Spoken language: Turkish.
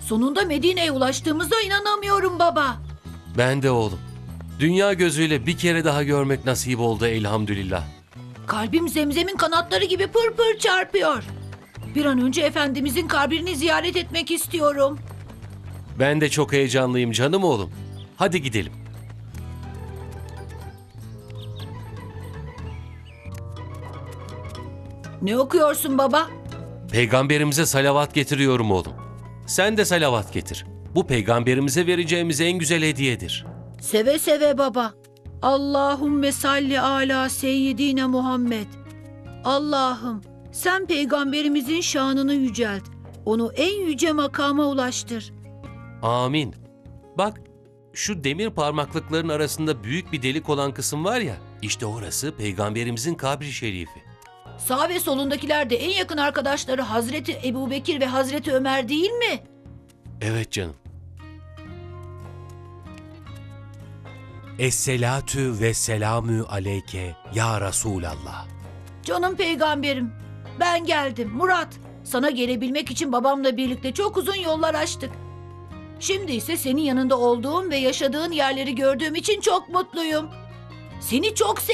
Sonunda Medine'ye ulaştığımıza inanamıyorum baba. Ben de oğlum. Dünya gözüyle bir kere daha görmek nasip oldu elhamdülillah. Kalbim Zemzem'in kanatları gibi pır pır çarpıyor. Bir an önce Efendimizin kabrini ziyaret etmek istiyorum. Ben de çok heyecanlıyım canım oğlum. Hadi gidelim. Ne okuyorsun baba? Peygamberimize salavat getiriyorum oğlum. Sen de salavat getir. Bu peygamberimize vereceğimiz en güzel hediyedir. Seve seve baba. Allahümme salli ala seyyidine Muhammed. Allah'ım sen peygamberimizin şanını yücelt. Onu en yüce makama ulaştır. Amin. Bak, şu demir parmaklıkların arasında büyük bir delik olan kısım var ya, işte orası peygamberimizin kabri şerifi. Sağ ve solundakiler de en yakın arkadaşları Hazreti Ebubekir ve Hazreti Ömer değil mi? Evet canım. Esselatü ve selamü aleyke ya Resulallah. Canım peygamberim, ben geldim Murat. Sana gelebilmek için babamla birlikte çok uzun yollar açtık. Şimdi ise senin yanında olduğum ve yaşadığın yerleri gördüğüm için çok mutluyum. Seni çok